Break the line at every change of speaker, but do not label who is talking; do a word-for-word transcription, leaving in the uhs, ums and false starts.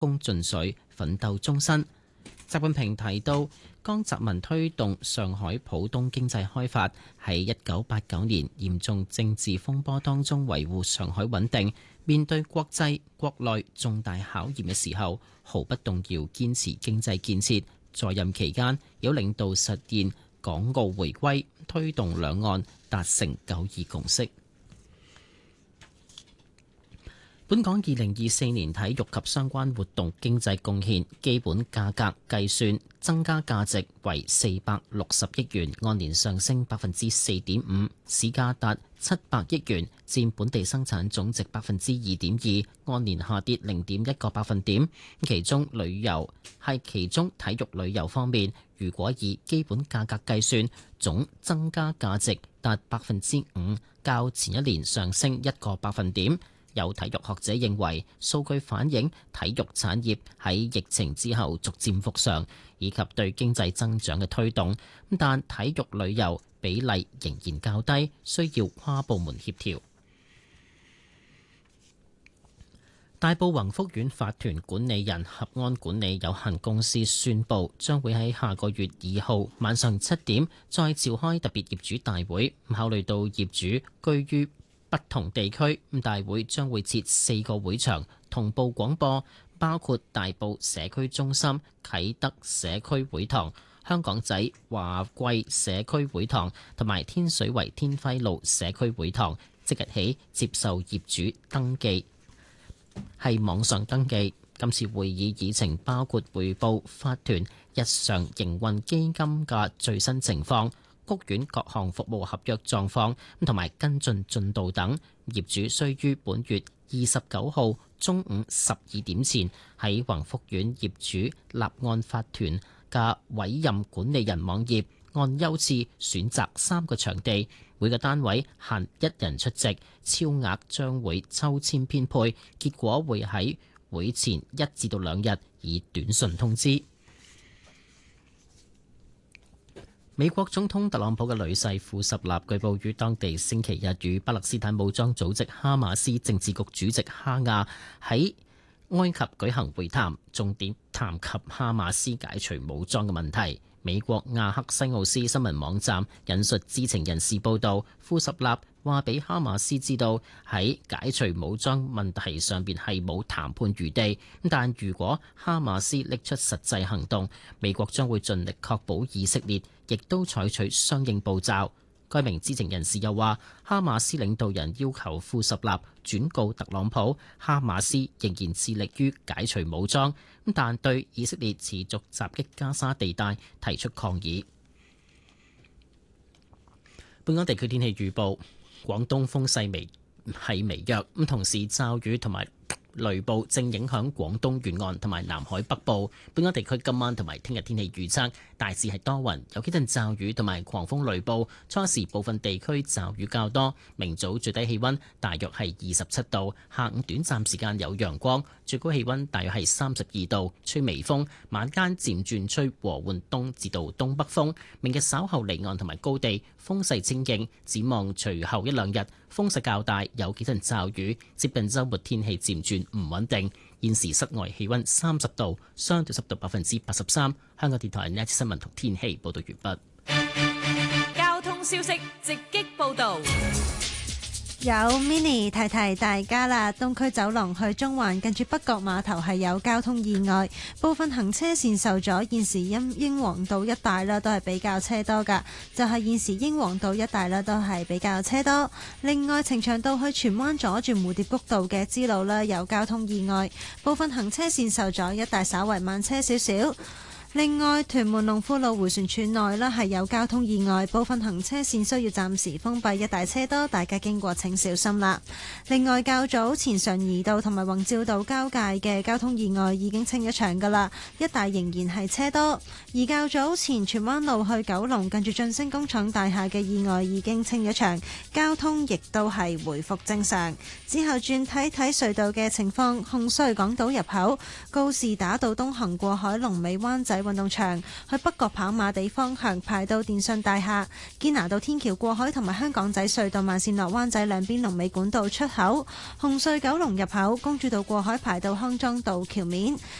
功盡瘁，奮鬥終身。習近平提到，江澤民推動上海浦東經濟開發，喺一九八九年嚴重政治風波當中維護上海穩定，面對國際國內重大考驗嘅時候，毫不動搖堅持經濟建設。在任期間，有領導實現港澳回歸，推動兩岸達成九二共識。本港二零二四年體育及相關活動經濟貢獻基本價格計算增加價值為四百六十億元，按年上升百分之四點五，市價達七百億元，佔本地生產總值百分之二點二，按年下跌零點一個百分點。其中旅遊係其中體育旅遊方面，如果以基本價格計算，總增加價值達百分之五，較前一年上升一個百分點。有體育學者認為，數據反映體育產業喺疫情之後逐漸復常，以及對經濟增長嘅推動。但體育旅遊比例仍然較低，需要跨部門協調。大埔宏福苑法團管理人合安管理有限公司宣布，將會喺下個月二號晚上七點再召開特別業主大會。考慮到業主居於不同地區，咁大會將會設四個會場同步廣播，包括大埔社區中心、啟德社區會堂、香港仔華貴社區會堂同埋天水圍天輝路社區會堂。即日起接受業主登記，係網上登記。今次會議議程包括匯報法團日常營運基金嘅最新情況、屋苑各項服務合約狀況同埋跟進進度等。業主須於本月二十九號中午十二點前喺宏福苑業主立案法團嘅委任管理人網頁按優次選擇三個場地，每個單位限一人出席，超額將會抽籤編配，結果會喺會前一至到兩日以短信通知。美國總統特朗普嘅女婿庫什納據報於當地星期日與巴勒斯坦武裝組織哈馬斯政治局主席哈亞喺埃及舉行會談，重點談及哈馬斯解除武裝嘅問題。美國亞克西奧斯新聞網站引述知情人士報道，庫什納話俾哈馬斯知道喺解除武裝問題上邊係冇談判餘地，但如果哈馬斯拎出實際行動，美國將會盡力確保以色列亦都採取相應步驟。該名知情人士又話，哈馬斯領導人要求庫什納轉告特朗普，哈馬斯仍然致力於解除武裝，但對以色列持續襲擊加沙地帶提出抗議。本港地區天氣預報，廣東風勢微係微弱，咁同時驟雨同埋雷暴正影響廣東沿岸同埋南海北部。本港地區今晚同埋聽日天氣預測大致係多雲，有幾陣驟雨同埋狂風雷暴，初時部分地區驟雨較多。明早最低氣溫大約係二十七度，下午短暫時間有陽光，最高氣溫大約係三十二度，吹微風，晚間漸轉吹和緩東至到東北風。明日稍後離岸同埋高地風勢清勁，展望隨後一兩日風勢較大，有幾陣驟雨，接近週末天氣漸轉唔穩定。現時室外氣溫三十度，相對濕度百分之八十三。香港電台呢一節新聞同天氣報道完畢。
交通消息直擊報道。
有 Mini 提提大家啦，東區走廊去中環近住北角碼頭係有交通意外，部分行車線受阻，現時英英皇道一帶啦都係比較車多噶，就係、是、現時英皇道一帶啦都係比較車多。另外，呈祥道去荃灣阻住蝴蝶谷道嘅支路啦有交通意外，部分行車線受阻，一帶稍為慢車少少。另外，屯門龍富路迴旋處內啦係有交通意外，部分行車線需要暫時封閉，一帶車多，大家經過請小心啦。另外，較早前常怡道同埋宏照道交界嘅交通意外已經清一場噶啦，一帶仍然係車多。而較早前荃灣路去九龍近住晉升工廠大廈嘅意外已經清一場，交通亦都係回復正常。之後轉睇睇隧道嘅情況，紅隧港島入口告士打道東行過海龍尾灣仔體運動場，去北角跑馬地方向排到電信大廈，堅拿道天橋過海同埋香港仔隧道慢線落灣仔兩邊龍尾管道出口，紅隧九龍入口公主道過海排到康莊道橋面，